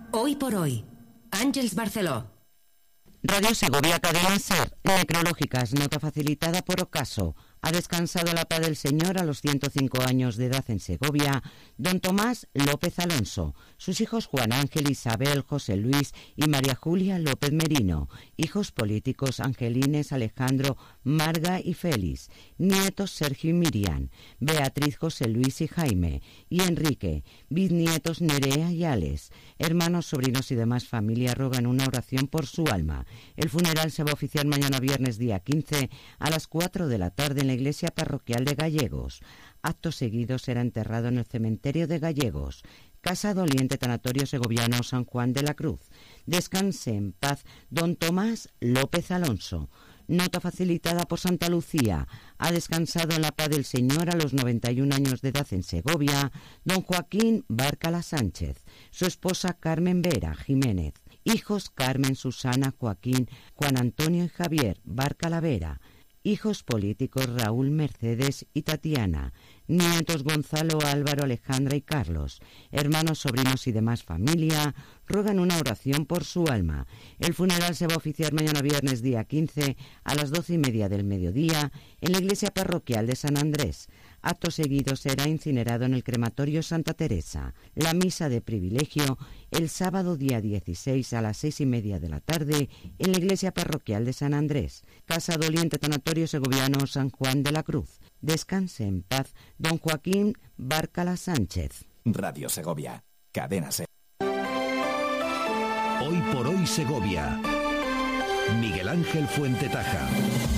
Hoy por hoy, Àngels Barceló. Radio Segovia, cadena SER, necrológicas, nota facilitada por Ocaso. Ha descansado la paz del Señor a los 105 años de edad en Segovia, don Tomás López Alonso, sus hijos Juan Ángel, Isabel, José Luis y María Julia López Merino, hijos políticos Angelines, Alejandro, Marga y Félix, nietos Sergio y Miriam, Beatriz, José Luis y Jaime, y Enrique, bisnietos Nerea y Alex, hermanos, sobrinos y demás familia rogan una oración por su alma. El funeral se va a oficiar mañana viernes día 15 a las 4 de la tarde en la iglesia parroquial de Gallegos. Acto seguido será enterrado en el cementerio de Gallegos. Casa Doliente, Tanatorio Segoviano San Juan de la Cruz. Descanse en paz don Tomás López Alonso. Nota facilitada por Santa Lucía. Ha descansado en la paz del Señor a los 91 años de edad en Segovia don Joaquín Bárcala Sánchez, su esposa Carmen Vera Jiménez, hijos Carmen, Susana, Joaquín, Juan Antonio y Javier Bárcala Vera, hijos políticos Raúl, Mercedes y Tatiana, nietos Gonzalo, Álvaro, Alejandra y Carlos, hermanos, sobrinos y demás familia, rogan una oración por su alma. El funeral se va a oficiar mañana viernes día 15 a las 12:30 del mediodía en la iglesia parroquial de San Andrés. Acto seguido será incinerado en el crematorio Santa Teresa. La misa de privilegio el sábado día 16 a las 6:30 de la tarde en la iglesia parroquial de San Andrés. Casa Doliente, Tanatorio Segoviano San Juan de la Cruz. Descanse en paz don Joaquín Bárcala Sánchez. Radio Segovia, cadena SER. Hoy por hoy Segovia. Miguel Ángel Fuentetaja.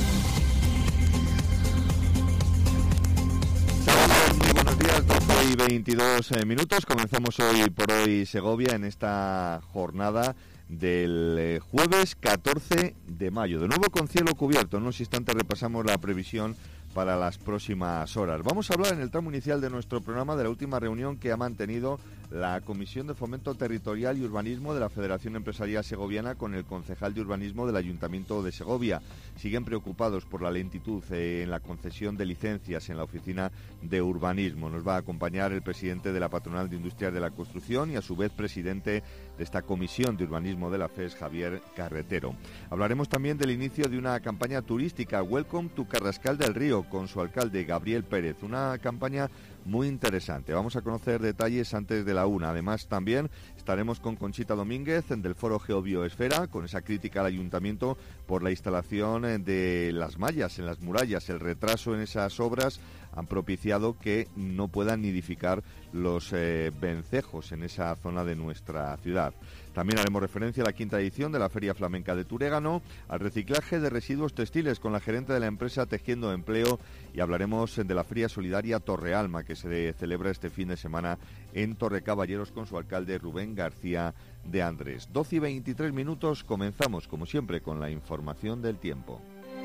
Buenos días, 12:22. Comenzamos hoy por hoy Segovia en esta jornada del jueves 14 de mayo. De nuevo con cielo cubierto. En unos instantes repasamos la previsión para las próximas horas. Vamos a hablar en el tramo inicial de nuestro programa de la última reunión que ha mantenido la Comisión de Fomento Territorial y Urbanismo de la Federación Empresarial Segoviana con el concejal de Urbanismo del Ayuntamiento de Segovia. Siguen preocupados por la lentitud en la concesión de licencias en la Oficina de Urbanismo. Nos va a acompañar el presidente de la Patronal de Industrias de la Construcción y a su vez presidente de esta Comisión de Urbanismo de la FES, Javier Carretero. Hablaremos también del inicio de una campaña turística, Welcome to Carrascal del Río, con su alcalde Gabriel Pérez. Una campaña muy interesante. Vamos a conocer detalles antes de la 1. Además, también estaremos con Conchita Domínguez del Foro Geobioesfera, con esa crítica al ayuntamiento por la instalación de las mallas en las murallas. El retraso en esas obras han propiciado que no puedan nidificar los vencejos en esa zona de nuestra ciudad. También haremos referencia a la 5ª edición de la Feria Flamenca de Turégano, al reciclaje de residuos textiles con la gerente de la empresa Tejiendo Empleo, y hablaremos de la Feria Solidaria Torrealma que se celebra este fin de semana en Torrecaballeros con su alcalde Rubén García de Andrés. 12:23, comenzamos como siempre con la información del tiempo.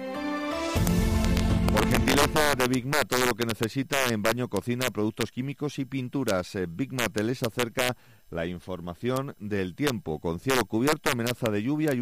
Por gentileza de Bigmat, todo lo que necesita en baño, cocina, productos químicos y pinturas. Bigmat les acerca la información del tiempo. Con cielo cubierto, amenaza de lluvia y